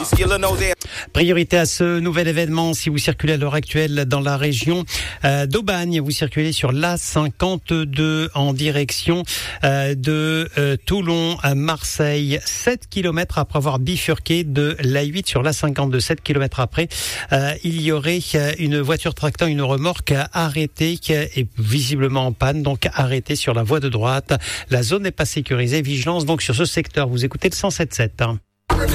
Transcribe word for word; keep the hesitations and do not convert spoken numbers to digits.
Priorité à ce nouvel événement si vous circulez à l'heure actuelle dans la région euh, d'Aubagne. Vous circulez sur l'A cinquante-deux en direction euh, de euh, Toulon à Marseille. sept kilomètres après avoir bifurqué de l'A huit sur l'A cinquante-deux. sept kilomètres après, euh, il y aurait une voiture tractant une remorque arrêtée et visiblement en panne, donc arrêtée sur la voie de droite. La zone n'est pas sécurisée. Vigilance donc sur ce secteur. Vous écoutez le cent sept sept.